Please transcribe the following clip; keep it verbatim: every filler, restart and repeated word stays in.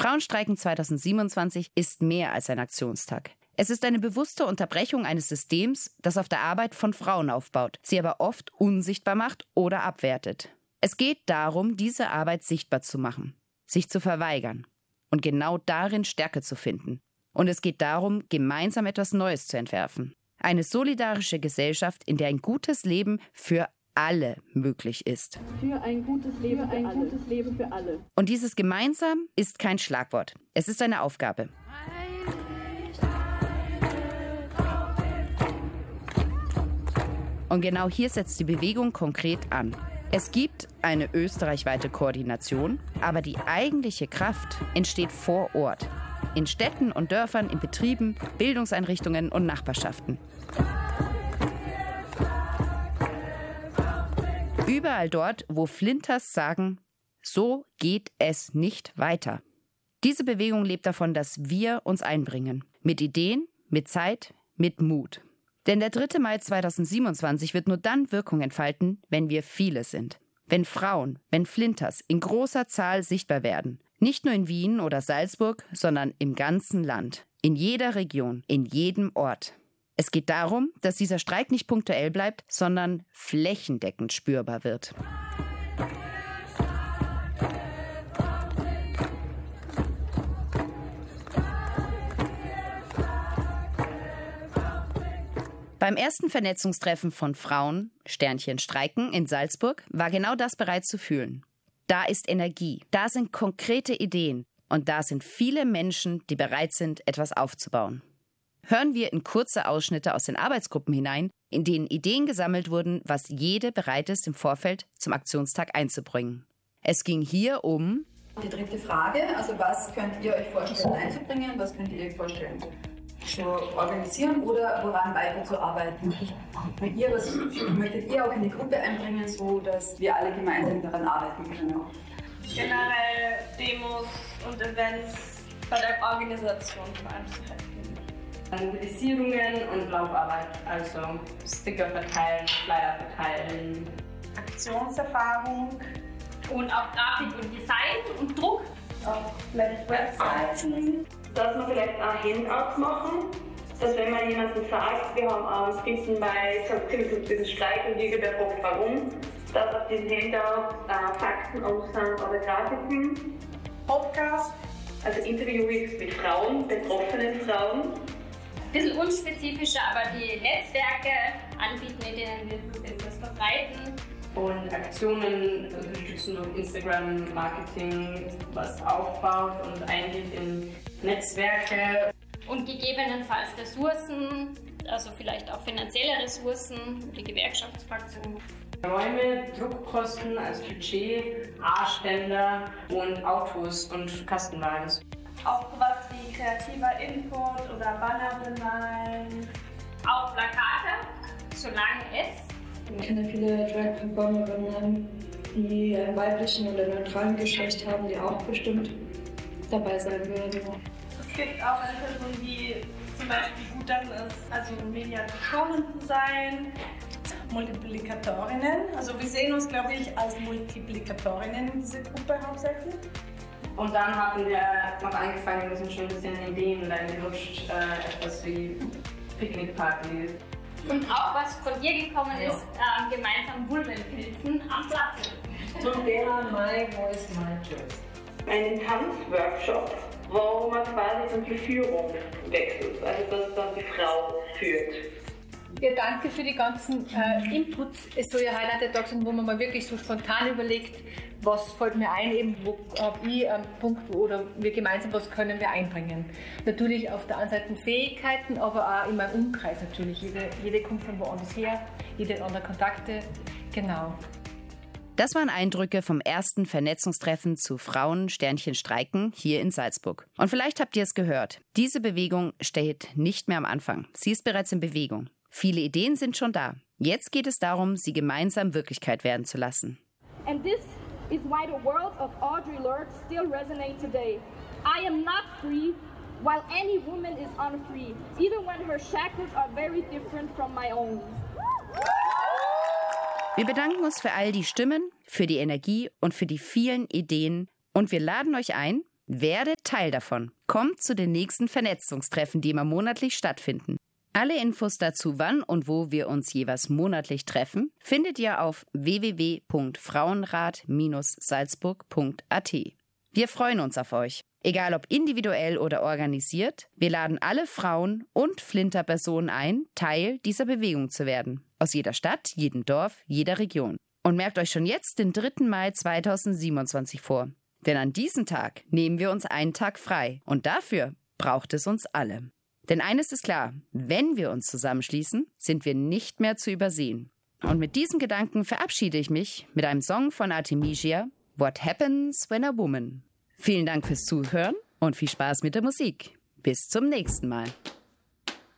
Frauenstreiken zweitausendsiebenundzwanzig ist mehr als ein Aktionstag. Es ist eine bewusste Unterbrechung eines Systems, das auf der Arbeit von Frauen aufbaut, sie aber oft unsichtbar macht oder abwertet. Es geht darum, diese Arbeit sichtbar zu machen, sich zu verweigern und genau darin Stärke zu finden. Und es geht darum, gemeinsam etwas Neues zu entwerfen. Eine solidarische Gesellschaft, in der ein gutes Leben für alle möglich ist. Für ein gutes Leben, für ein gutes Leben für alle. Und dieses Gemeinsam ist kein Schlagwort. Es ist eine Aufgabe. Und genau hier setzt die Bewegung konkret an. Es gibt eine österreichweite Koordination, aber die eigentliche Kraft entsteht vor Ort. In Städten und Dörfern, in Betrieben, Bildungseinrichtungen und Nachbarschaften. Überall dort, wo Flinters sagen, so geht es nicht weiter. Diese Bewegung lebt davon, dass wir uns einbringen. Mit Ideen, mit Zeit, mit Mut. Denn der dritte Mai zweitausendsiebenundzwanzig wird nur dann Wirkung entfalten, wenn wir viele sind. Wenn Frauen, wenn Flinters in großer Zahl sichtbar werden. Nicht nur in Wien oder Salzburg, sondern im ganzen Land. In jeder Region, in jedem Ort. Es geht darum, dass dieser Streik nicht punktuell bleibt, sondern flächendeckend spürbar wird. Beim ersten Vernetzungstreffen von Frauen, Sternchen streiken, in Salzburg, war genau das bereits zu fühlen. Da ist Energie, da sind konkrete Ideen und da sind viele Menschen, die bereit sind, etwas aufzubauen. Hören wir in kurze Ausschnitte aus den Arbeitsgruppen hinein, in denen Ideen gesammelt wurden, was jede bereit ist, im Vorfeld zum Aktionstag einzubringen. Es ging hier um die dritte Frage, also was könnt ihr euch vorstellen einzubringen, was könnt ihr euch vorstellen zu organisieren oder woran weiterzuarbeiten. Wenn ihr was möchtet ihr auch in die Gruppe einbringen, so dass wir alle gemeinsam daran arbeiten können. Generell Demos und Events bei der Organisation veranstalten. Mobilisierungen und Laufarbeit, also Sticker verteilen, Flyer verteilen. Aktionserfahrung und auch Grafik und Design und Druck. Auch vielleicht Webseiten. Dass wir vielleicht auch Handouts machen, dass wenn man jemandem sagt, wir haben am siebten Mai diesen Streik und irgendwer fragt warum, dass auf diesen Handouts äh, Fakten aus sind oder Grafiken. Podcast. Also Interviews mit Frauen, betroffenen Frauen. Ein bisschen unspezifischer, aber die Netzwerke anbieten, in denen wir etwas verbreiten. Und Aktionen unterstützen durch Instagram, Marketing, was aufbaut und eingeht in Netzwerke. Und gegebenenfalls Ressourcen, also vielleicht auch finanzielle Ressourcen, die Gewerkschaftsfraktion. Räume, Druckkosten, also Budget, A-Ständer und Autos und Kastenwagen. Auch was wie kreativer Input oder Banner bemalen. Auch Plakate, solange es. Ich kenne viele Drag-Performerinnen, die einen weiblichen oder neutralen Geschlecht haben, die auch bestimmt dabei sein würden. Es gibt auch eine Person, die zum Beispiel gut darin ist, also Mediatoren zu sein. Multiplikatorinnen. Also wir sehen uns, glaube ich, als Multiplikatorinnen in dieser Gruppe hauptsächlich. Und dann haben wir noch angefangen, wir sind schon ein bisschen in Ideen reingerutscht, äh, etwas wie Picknickpartys. Und auch was von dir gekommen ist, äh, gemeinsam Vulvenpilzen am Platz. Zum Thema My Voice, My Choice. Einen Tanzworkshop, wo man quasi dann die Führung wechselt, also dass dann die Frau führt. Ja, danke für die ganzen äh, Inputs. Es soll ja heute ein Tag sein, wo man mal wirklich so spontan überlegt, was fällt mir ein, eben wo habe ich einen Punkt, wo, oder wir gemeinsam, was können wir einbringen. Natürlich auf der einen Seite Fähigkeiten, aber auch in meinem Umkreis natürlich. Jede, jede kommt von woanders her, jede hat andere Kontakte, genau. Das waren Eindrücke vom ersten Vernetzungstreffen zu Frauen Sternchen streiken hier in Salzburg. Und vielleicht habt ihr es gehört, diese Bewegung steht nicht mehr am Anfang. Sie ist bereits in Bewegung. Viele Ideen sind schon da. Jetzt geht es darum, sie gemeinsam Wirklichkeit werden zu lassen. And this is why the words of Audre Lorde still resonate today. I am not free, while any woman is unfree, even when her shackles are very different from my own. Wir bedanken uns für all die Stimmen, für die Energie und für die vielen Ideen. Und wir laden euch ein, Werdet Teil davon. Kommt zu den nächsten Vernetzungstreffen, die immer monatlich stattfinden. Alle Infos dazu, wann und wo wir uns jeweils monatlich treffen, findet ihr auf w w w punkt frauenrat salzburg punkt a t. Wir freuen uns auf euch. Egal ob individuell oder organisiert, wir laden alle Frauen und Flinter-Personen ein, Teil dieser Bewegung zu werden. Aus jeder Stadt, jedem Dorf, jeder Region. Und merkt euch schon jetzt den dritten Mai zweitausendsiebenundzwanzig vor. Denn an diesem Tag nehmen wir uns einen Tag frei. Und dafür braucht es uns alle. Denn eines ist klar, wenn wir uns zusammenschließen, sind wir nicht mehr zu übersehen. Und mit diesem Gedanken verabschiede ich mich mit einem Song von Artemisia, What Happens When a Woman. Vielen Dank fürs Zuhören und viel Spaß mit der Musik. Bis zum nächsten Mal.